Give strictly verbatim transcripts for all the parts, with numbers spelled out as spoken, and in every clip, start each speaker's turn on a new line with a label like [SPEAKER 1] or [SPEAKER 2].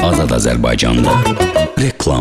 [SPEAKER 1] Azad Azərbaycanda. Reklam.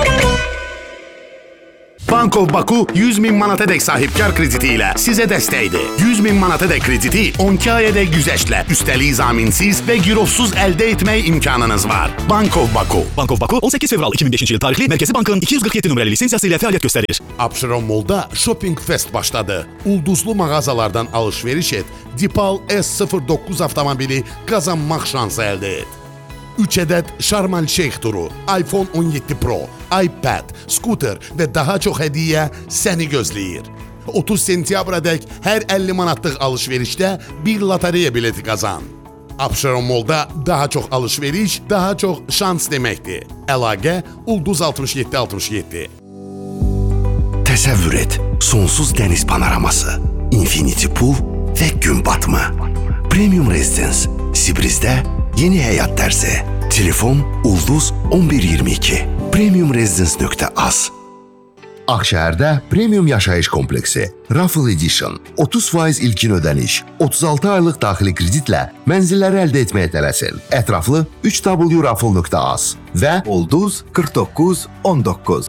[SPEAKER 2] Bank of Baku yüz min manatadək sahibkar krediti ilə sizə dəstəkdir. yüz min manatadək krediti on iki ayədək güzəştlə, üstəlik zaminsiz və girovsuz əldə etmək imkanınız var. Bank of Baku.
[SPEAKER 3] Bank of Baku on səkkiz fevral iki min beşinci il tarixli Mərkəzi Bankın iki yüz qırx yeddi nömrəli lisensiyası ilə fəaliyyət göstərir.
[SPEAKER 2] Abşeron Mall'da Shopping Fest başladı. Ulduzlu mağazalardan alış-veriş et, Dipal S sıfır doqquz avtomobili qazanmaq şansı əldə et. üç ədəd Şarm El-Şeyx turu, iPhone on yeddi Pro, iPad, skuter və daha çox hədiyyə səni gözləyir. otuz sentyabradək hər əlli manatlıq alış-verişdə bir lotereya bileti qazan. Abşeron Mall'da daha çox alış-veriş, daha çox şans deməkdir. Əlaqə Ulduz altmış yeddi altmış yeddi.
[SPEAKER 4] Təsəvvür et, sonsuz dəniz panoraması, Infinity Pool və gün batımı. Premium Residence, Sibrizdə yeni həyat tərzi. Telefon Ulduz on bir iyirmi iki. premium residence nöqtə az. Ağşəhərdə Premium Yaşayış Kompleksi Raffle Edition otuz faiz ilkin ödəniş, otuz altı aylıq daxili kreditlə mənzilləri əldə etməyə tələsin. Ətraflı üç w raffle nöqtə az və
[SPEAKER 5] Ulduz qırx doqquz on doqquz.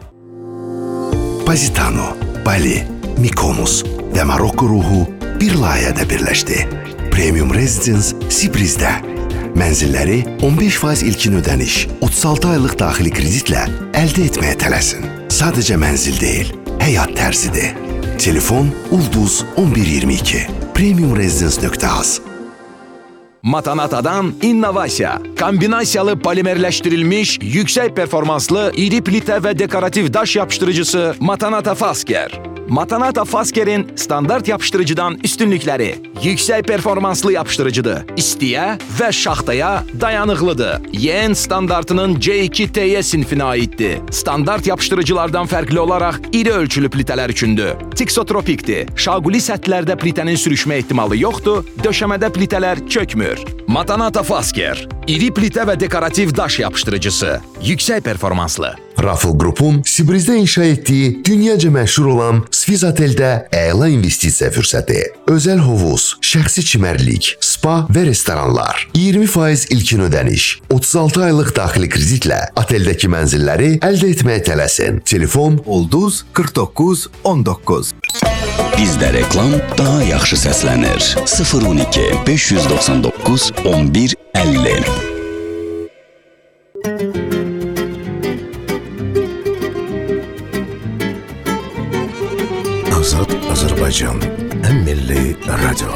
[SPEAKER 4] Positano, Bali, Mykonos və Marokko ruhu bir layihədə birləşdi. Premium Residence Sibrizdə. Mənzilləri on beş faiz ilkin ödəniş, otuz altı aylıq daxili kreditlə əldə etməyə tələsin. Sadəcə mənzil deyil, həyat tərzidir. Telefon Ulduz on bir iyirmi iki. premium residence nöqtə az.
[SPEAKER 6] Matanata'dan innovasiya. Kombinasiyalı polimerləşdirilmiş, yüksək performanslı, iri plitə və dekorativ daş yapışdırıcısı Matanata Fasker. Matanata Fasker'in standart yapıştırıcıdan üstünlükləri. Yüksək performanslı yapıştırıcıdır. İstiyə və şaxtaya dayanıqlıdır. Y N standartının C iki T Y sinfinə aiddir. Standart yapıştırıcılardan fərqli olaraq iri ölçülü plitələr üçündür. Tiksotropikdir. Şaquli səthlərdə plitənin sürüşmə ehtimalı yoxdur, döşəmədə plitələr çökmür. Matanata Fasker. İri plitə və dekorativ daş yapışdırıcısı. Yüksək performanslı.
[SPEAKER 4] Raffle Group'un Sibrizdə inşa etdiyi dünyaca məşhur olan Svizotel'də əla investisiya fürsəti. Özəl hovuz, şəxsi çimərlik, spa və restoranlar. iyirmi faiz ilkin ödəniş, otuz altı aylıq daxili kreditlə oteldəki mənzilləri əldə etməyə tələsin. Telefon
[SPEAKER 5] Ulduz qırx doqquz on doqquz.
[SPEAKER 1] Bizdə reklam daha yaxşı səslənir. sıfır on iki beş yüz doxsan doqquz on bir əlli.
[SPEAKER 4] Azad Azərbaycan, ən milli radio.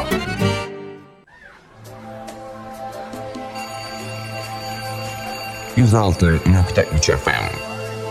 [SPEAKER 7] yüz altı nöqtə üç F M